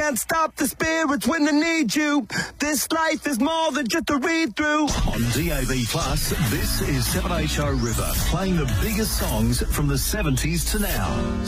can't stop the spirits when they need you. This life is more than just a read-through. On DAB+, this is 7HO River, playing the biggest songs from the 70s to now.